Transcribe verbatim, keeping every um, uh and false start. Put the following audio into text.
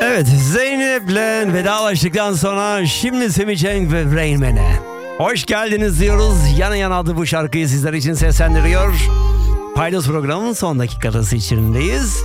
Evet, Zeynep'le vedalaştıktan sonra şimdi Semih Cenk ve Rain Man'e hoş geldiniz diyoruz. Yana Yana adlı bu şarkıyı sizler için seslendiriyor. Paydos programının son dakikası içindeyiz.